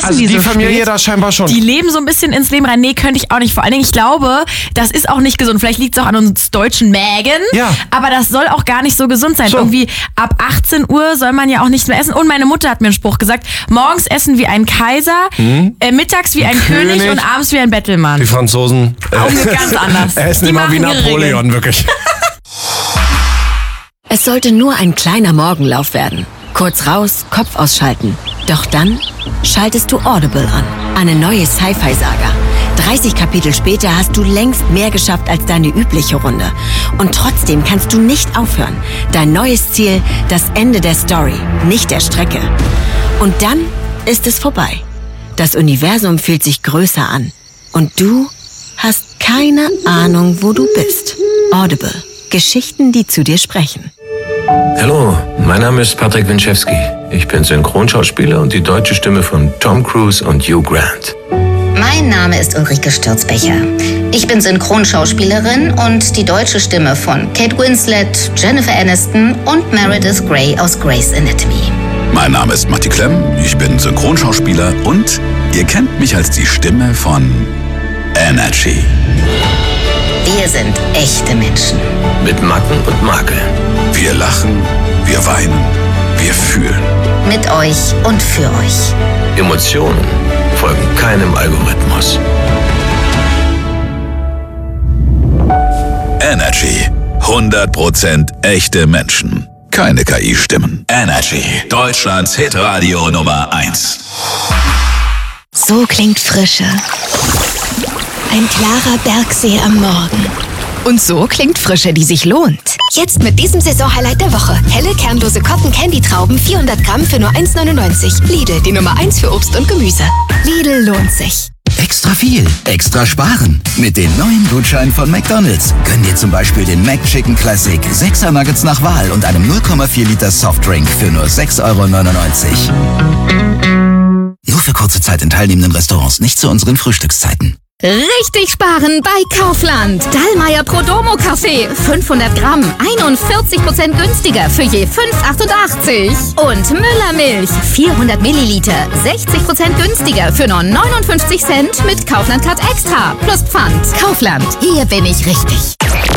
wissen, also wie die so Familie steht. da scheinbar schon. Die leben so ein bisschen ins Leben rein. Nee, könnte ich auch nicht. Vor allen Dingen, ich glaube, das ist auch nicht gesund. Vielleicht liegt es auch an uns deutschen Mägen. Ja. Aber das soll auch gar nicht so gesund sein. So. Irgendwie ab 18 Uhr soll man ja auch nichts mehr essen. Und meine Mutter hat mir einen Spruch gesagt, morgens essen wie ein Kaiser, mittags wie ein König und abends wie ein Bettelmann. Die Franzosen Auch ganz anders. essen Die immer wie machen ihre Napoleon, Regeln. wirklich. Es sollte nur ein kleiner Morgenlauf werden. Kurz raus, Kopf ausschalten. Doch dann schaltest du Audible an. Eine neue Sci-Fi-Saga. 30 Kapitel später hast du längst mehr geschafft als deine übliche Runde. Und trotzdem kannst du nicht aufhören. Dein neues Ziel, das Ende der Story, nicht der Strecke. Und dann ist es vorbei. Das Universum fühlt sich größer an. Und du hast keine Ahnung, wo du bist. Audible. Geschichten, die zu dir sprechen. Hallo, mein Name ist Patrick Winczewski. Ich bin Synchronschauspieler und die deutsche Stimme von Tom Cruise und Hugh Grant. Mein Name ist Ulrike Stürzbecher. Ich bin Synchronschauspielerin und die deutsche Stimme von Kate Winslet, Jennifer Aniston und Meredith Grey aus Grey's Anatomy. Mein Name ist Matti Klemm, ich bin Synchronschauspieler und ihr kennt mich als die Stimme von Energy. Wir sind echte Menschen. Mit Macken und Makeln. Wir lachen, wir weinen, wir fühlen. Mit euch und für euch. Emotionen folgen keinem Algorithmus. Energy. 100% echte Menschen. Keine KI-Stimmen. Energy. Deutschlands Hitradio Nummer 1. So klingt Frische. Ein klarer Bergsee am Morgen. Und so klingt Frische, die sich lohnt. Jetzt mit diesem Saisonhighlight der Woche. Helle, kernlose Cotton-Candy-Trauben, 400 Gramm für nur 1,99. Lidl, die Nummer 1 für Obst und Gemüse. Lidl lohnt sich. Extra viel, extra sparen. Mit den neuen Gutscheinen von McDonald's können dir zum Beispiel den McChicken Classic 6er Nuggets nach Wahl und einem 0,4 Liter Softdrink für nur 6,99 €. Nur für kurze Zeit in teilnehmenden Restaurants, nicht zu unseren Frühstückszeiten. Richtig sparen bei Kaufland. Dallmayr Prodomo Kaffee. 500 Gramm. 41% günstiger für je 5,88. Und Müller Milch. 400 Milliliter. 60% günstiger für nur 59 Cent mit Kaufland Card Extra. Plus Pfand. Kaufland. Hier bin ich richtig.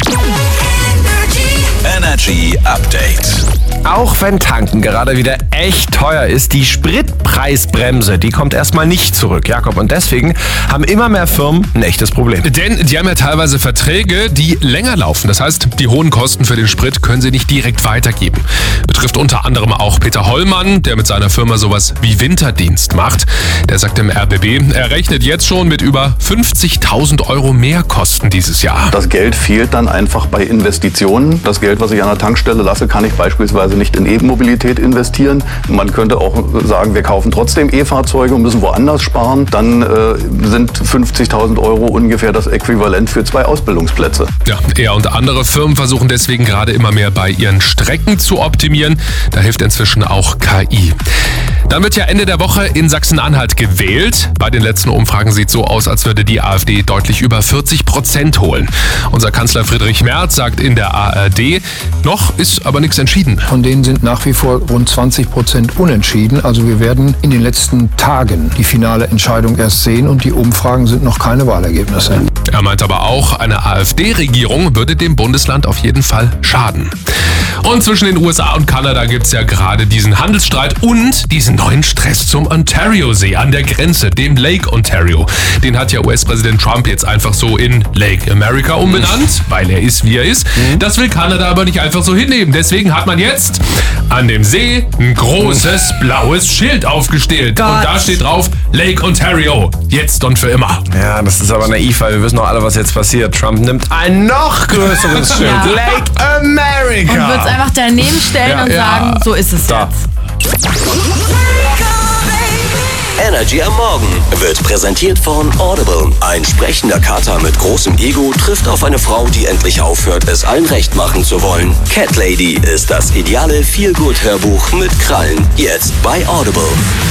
Energy Update. Auch wenn Tanken gerade wieder echt teuer ist, die Spritpreisbremse, die kommt erstmal nicht zurück, Jakob. Und deswegen haben immer mehr Firmen ein echtes Problem. Denn die haben ja teilweise Verträge, die länger laufen. Das heißt, die hohen Kosten für den Sprit können sie nicht direkt weitergeben. Betrifft unter anderem auch Peter Hollmann, der mit seiner Firma sowas wie Winterdienst macht. Der sagt im RBB, er rechnet jetzt schon mit über 50.000 € mehr Kosten dieses Jahr. Das Geld fehlt dann einfach bei Investitionen. Das Geld, was ich an der Tankstelle lasse, kann ich beispielsweise nicht in E-Mobilität investieren. Man könnte auch sagen, wir kaufen trotzdem E-Fahrzeuge und müssen woanders sparen. Dann sind 50.000 € ungefähr das Äquivalent für 2 Ausbildungsplätze. Ja, er und andere Firmen versuchen deswegen gerade immer mehr bei ihren Strecken zu optimieren. Da hilft inzwischen auch KI. Dann wird ja Ende der Woche in Sachsen-Anhalt gewählt. Bei den letzten Umfragen sieht es so aus, als würde die AfD deutlich über 40% holen. Unser Kanzler Friedrich Merz sagt in der ARD, noch ist aber nichts entschieden. Von denen sind nach wie vor rund 20% unentschieden. Also wir werden in den letzten Tagen die finale Entscheidung erst sehen und die Umfragen sind noch keine Wahlergebnisse. Er meint aber auch, eine AfD-Regierung würde dem Bundesland auf jeden Fall schaden. Und zwischen den USA und Kanada gibt es ja gerade diesen Handelsstreit und diesen neuen Stress zum Ontario-See an der Grenze, dem Lake Ontario. Den hat ja US-Präsident Trump jetzt einfach so in Lake America umbenannt, weil er ist, wie er ist. Das will Kanada aber nicht einfach so hinnehmen. Deswegen hat man jetzt an dem See ein großes blaues Schild aufgestellt. Und da steht drauf, Lake Ontario, jetzt und für immer. Ja, das ist aber naiv, weil wir wissen doch alle, was jetzt passiert. Trump nimmt ein noch größeres Schild. Ja. Lake America. Und wird es einfach daneben stellen und sagen, so ist es jetzt. Energy am Morgen wird präsentiert von Audible. Ein sprechender Kater mit großem Ego trifft auf eine Frau, die endlich aufhört, es allen recht machen zu wollen. Cat Lady ist das ideale Feel-Good-Hörbuch mit Krallen. Jetzt bei Audible.